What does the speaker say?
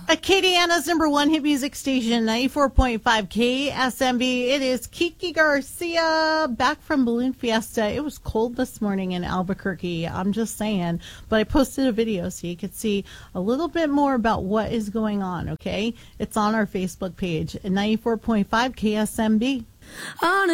Acadiana's number one hit music station, 94.5 KSMB. It is Kiki Garcia back from Balloon Fiesta. It was cold this morning in Albuquerque. I'm just saying. But I posted a video so you could see a little bit more about what is going on, okay? It's on our Facebook page, 94.5 KSMB.